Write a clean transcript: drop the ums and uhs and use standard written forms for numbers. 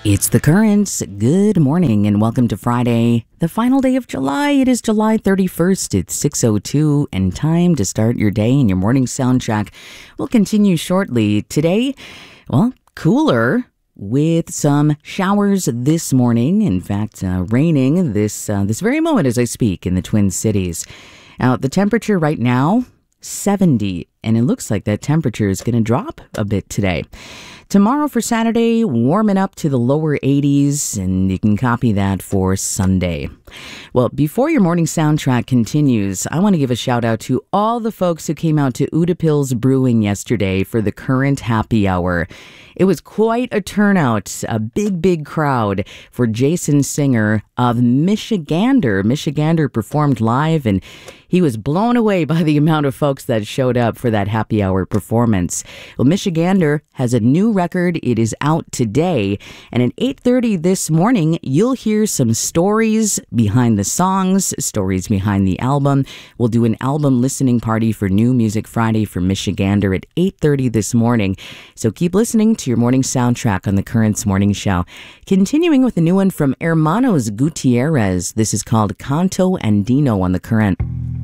It's the Currents. Good morning and welcome to Friday, the final day of July. It is July 31st. It's 6:02 and time to start your day, and your morning soundtrack will continue shortly. Today, cooler with some showers this morning. In fact, raining this very moment as I speak in the Twin Cities. Now, the temperature right now, 70, and it looks like that temperature is going to drop a bit today. Tomorrow for Saturday, warming up to the lower 80s, and you can copy that for Sunday. Well, before your morning soundtrack continues, I want to give a shout out to all the folks who came out to Utapils Brewing yesterday for the Current Happy Hour. It was quite a turnout, a big crowd for Jason Singer of Michigander. Michigander performed live, and he was blown away by the amount of folks that showed up for that happy hour performance. Well, Michigander has a new record. It is out today, and at 8:30 this morning, you'll hear some stories behind the songs, stories behind the album. We'll do an album listening party for New Music Friday for Michigander at 8:30 this morning. So keep listening to your morning soundtrack on the Currents Morning Show. Continuing with a new one from Hermanos Gutierrez. This is called Canto Andino on the Current.